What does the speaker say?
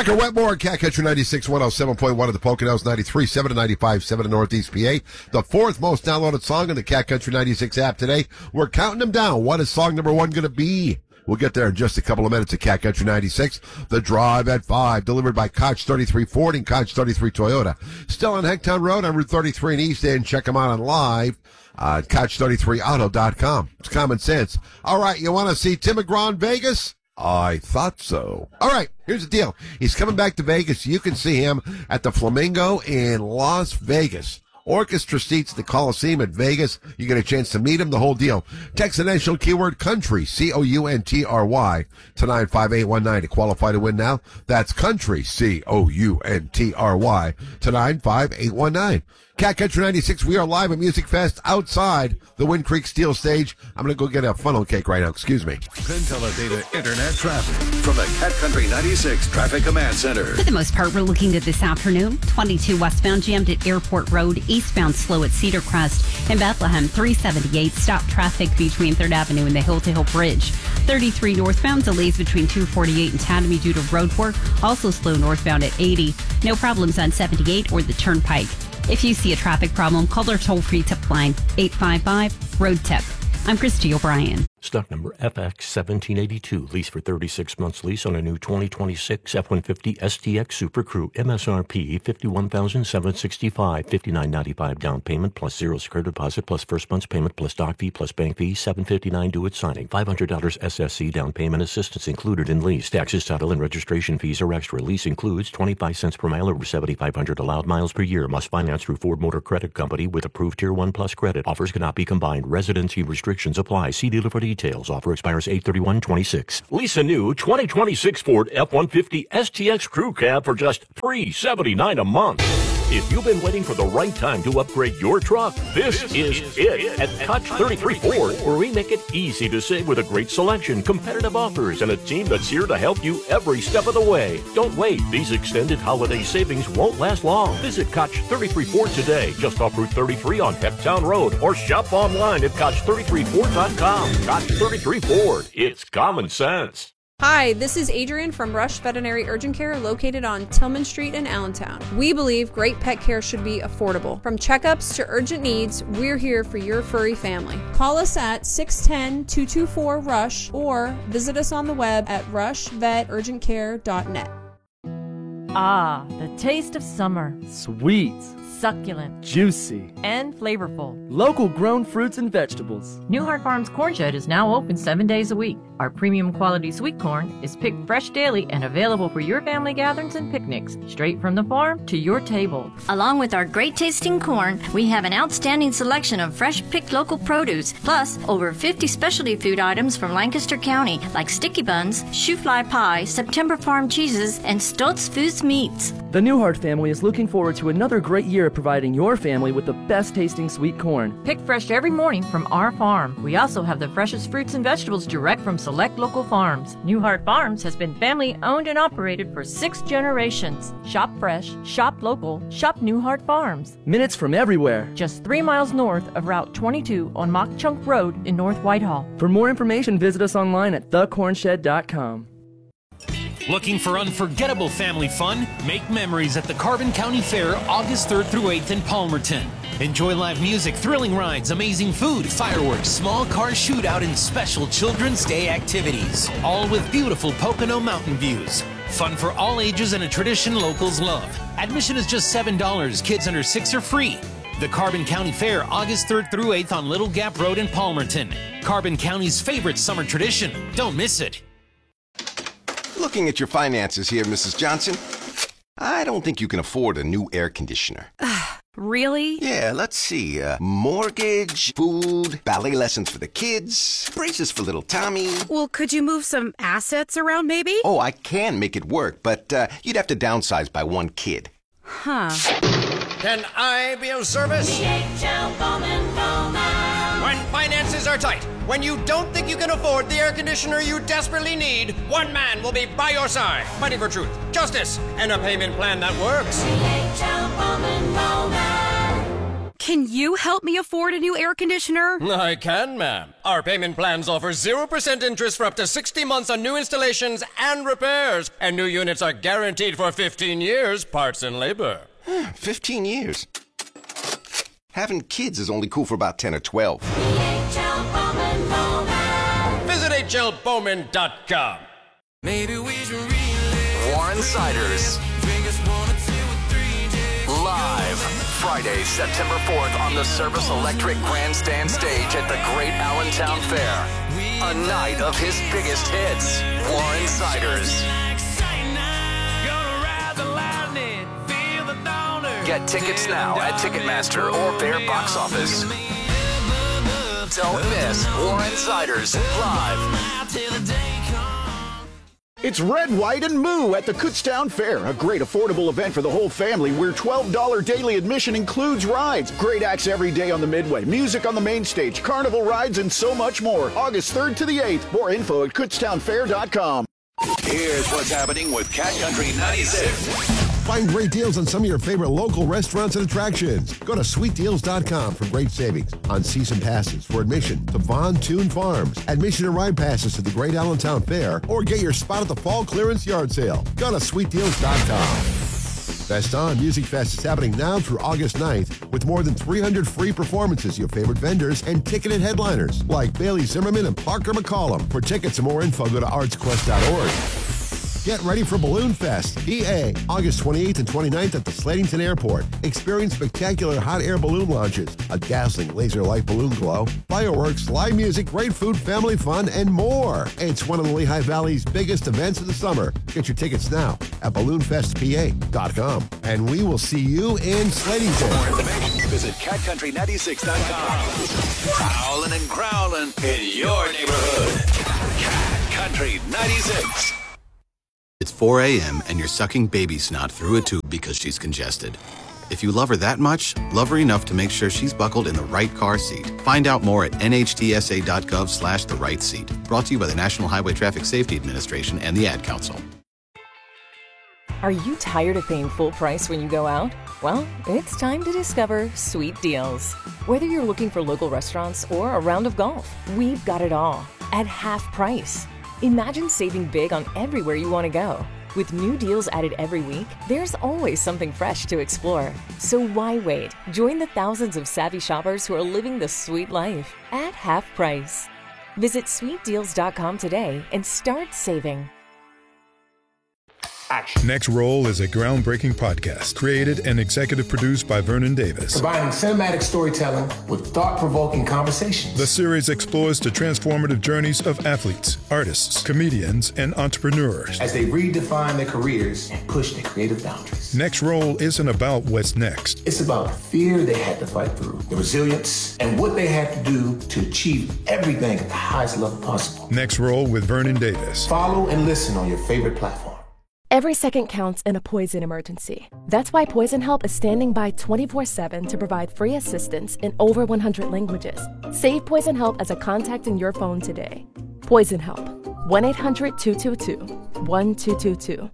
Tucker Wetmore, Cat Country 96, 107.1 of the Poconos, 93.7 and 95.7 in Northeast PA. The fourth most downloaded song in the Cat Country 96 app today. We're counting them down. What is song number one going to be? We'll get there in just a couple of minutes at Cat Country 96. The Drive at 5, delivered by Koch 33 Ford and Koch 33 Toyota. Still on Hecktown Road on Route 33 in East End. Check them out on live at Koch33auto.com. It's common sense. All right, you want to see Tim McGraw in Vegas? I thought so. All right, here's the deal. He's coming back to Vegas. You can see him at the Flamingo in Las Vegas. Orchestra seats at the Coliseum at Vegas. You get a chance to meet him, the whole deal. Text the national keyword country, COUNTRY, to 95819 to qualify to win now. That's country, COUNTRY, to 95819. Cat Country 96, we are live at Music Fest outside the Wind Creek Steel Stage. I'm going to go get a funnel cake right now. Excuse me. Data Internet traffic from the Cat Country 96 Traffic Command Center. For the most part, we're looking good this afternoon. 22 westbound jammed at Airport Road, eastbound slow at Cedar Crest. In Bethlehem, 378 stop traffic between 3rd Avenue and the Hill to Hill Bridge. 33 northbound delays between 248 and Tatamy due to road work. Also slow northbound at 80. No problems on 78 or the Turnpike. If you see a traffic problem, call our toll-free tip line, 855-ROAD-TIP. I'm Christy O'Brien. Stock number FX1782. Lease for 36 months lease on a new 2026 F-150 STX Super Crew. MSRP $51,765. $59.95 down payment plus zero secure deposit plus first month's payment plus doc fee plus bank fee. $759 due at signing. $500 SSC down payment assistance included in lease. Taxes, title, and registration fees are extra. Lease includes 25 cents per mile over 7,500 allowed miles per year. Must finance through Ford Motor Credit Company with approved Tier 1 Plus credit. Offers cannot be combined. Residency restrictions apply. See dealer for details. Offer expires 8/31/26. Lease a new 2026 Ford F-150 STX Crew Cab for just $379 a month. If you've been waiting for the right time to upgrade your truck, this is it. At Koch 33 Ford, where we make it easy to save with a great selection, competitive offers, and a team that's here to help you every step of the way. Don't wait. These extended holiday savings won't last long. Visit Koch 33 Ford today, just off Route 33 on Hecktown Road, or shop online at Koch33Ford.com. Koch 33 Ford. It's common sense. Hi, this is Adrian from Rush Veterinary Urgent Care located on Tillman Street in Allentown. We believe great pet care should be affordable. From checkups to urgent needs, we're here for your furry family. Call us at 610-224-RUSH or visit us on the web at rushveturgentcare.net. Ah, the taste of summer. Sweet, succulent, juicy, and flavorful. Local grown fruits and vegetables. Newhart Farms Corn Shed is now open 7 days a week. Our premium quality sweet corn is picked fresh daily and available for your family gatherings and picnics, straight from the farm to your table. Along with our great tasting corn, we have an outstanding selection of fresh picked local produce, plus over 50 specialty food items from Lancaster County, like sticky buns, shoe fly pie, September farm cheeses, and Stoltz Foods meats. The Newhart family is looking forward to another great year of providing your family with the best tasting sweet corn. Picked fresh every morning from our farm. We also have the freshest fruits and vegetables direct from select local farms. Newhart Farms has been family owned and operated for 6 generations. Shop fresh, shop local, shop Newhart Farms. Minutes from everywhere. Just 3 miles north of Route 22 on Mock Chunk Road in North Whitehall. For more information, visit us online at thecornshed.com. Looking for unforgettable family fun? Make memories at the Carbon County Fair August 3rd through 8th in Palmerton. Enjoy live music, thrilling rides, amazing food, fireworks, small car shootout, and special Children's Day activities. All with beautiful Pocono mountain views. Fun for all ages and a tradition locals love. Admission is just $7. Kids under 6 are free. The Carbon County Fair, August 3rd through 8th on Little Gap Road in Palmerton. Carbon County's favorite summer tradition. Don't miss it. Looking at your finances here, Mrs. Johnson, I don't think you can afford a new air conditioner. Really? Yeah, let's see. Mortgage, food, ballet lessons for the kids, braces for little Tommy. Well, could you move some assets around maybe? Oh, I can make it work, but you'd have to downsize by 1 kid. Huh. Can I be of service? DHL Bowman Bowman. When finances are tight, when you don't think you can afford the air conditioner you desperately need, one man will be by your side, fighting for truth, justice, and a payment plan that works. DHL Bowman Bowman. Can you help me afford a new air conditioner? I can, ma'am. Our payment plans offer 0% interest for up to 60 months on new installations and repairs. And new units are guaranteed for 15 years, parts and labor. 15 years? Having kids is only cool for about 10 or 12. Visit hlbowman.com. Maybe we should relive Warren Siders. Live Friday, September 4th on the Service Electric Grandstand stage at the Great Allentown Fair. A night of his biggest hits. Warren Siders. Get tickets now at Ticketmaster or Fair Box Office. Don't miss Warren Siders live. It's Red, White, and Moo at the Kutztown Fair, a great affordable event for the whole family where $12 daily admission includes rides, great acts every day on the Midway, music on the main stage, carnival rides, and so much more. August 3rd to the 8th. More info at kutztownfair.com. Here's what's happening with Cat Country 96. Find great deals on some of your favorite local restaurants and attractions. Go to sweetdeals.com for great savings on season passes for admission to Von Toon Farms, admission and ride passes to the Great Allentown Fair, or get your spot at the Fall Clearance Yard Sale. Go to sweetdeals.com. Fest On Music Fest is happening now through August 9th with more than 300 free performances, your favorite vendors, and ticketed headliners like Bailey Zimmerman and Parker McCollum. For tickets and more info, go to artsquest.org. Get ready for Balloon Fest, PA, August 28th and 29th at the Slatington Airport. Experience spectacular hot air balloon launches, a dazzling laser light balloon glow, fireworks, live music, great food, family fun, and more. It's one of the Lehigh Valley's biggest events of the summer. Get your tickets now at balloonfestpa.com. And we will see you in Slatington. For more information, visit CatCountry96.com. Prowling and growling in your neighborhood. Cat Country 96. It's 4 a.m. and you're sucking baby snot through a tube because she's congested. If you love her that much, love her enough to make sure she's buckled in the right car seat. Find out more at nhtsa.gov/the right seat. Brought to you by the National Highway Traffic Safety Administration and the Ad Council. Are you tired of paying full price when you go out? Well, it's time to discover Sweet Deals. Whether you're looking for local restaurants or a round of golf, we've got it all at half price. Imagine saving big on everywhere you want to go. With new deals added every week, there's always something fresh to explore. So why wait? Join the thousands of savvy shoppers who are living the sweet life at half price. Visit sweetdeals.com today and start saving. Action. Next Roll is a groundbreaking podcast created and executive produced by Vernon Davis. Combining cinematic storytelling with thought-provoking conversations. The series explores the transformative journeys of athletes, artists, comedians, and entrepreneurs as they redefine their careers and push their creative boundaries. Next Roll isn't about what's next. It's about the fear they had to fight through, the resilience, and what they had to do to achieve everything at the highest level possible. Next Roll with Vernon Davis. Follow and listen on your favorite platform. Every second counts in a poison emergency. That's why Poison Help is standing by 24/7 to provide free assistance in over 100 languages. Save Poison Help as a contact in your phone today. Poison Help. 1-800-222-1222.